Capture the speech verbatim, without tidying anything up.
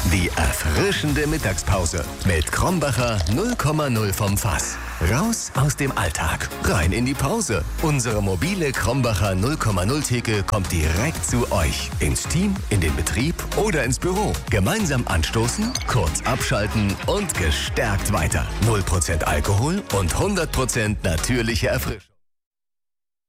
Die erfrischende Mittagspause mit Krombacher null Komma null vom Fass. Raus aus dem Alltag, rein in die Pause. Unsere mobile Krombacher null Komma null Theke kommt direkt zu euch. Ins Team, in den Betrieb oder ins Büro. Gemeinsam anstoßen, kurz abschalten und gestärkt weiter. null Prozent Alkohol und hundert Prozent natürliche Erfrischung.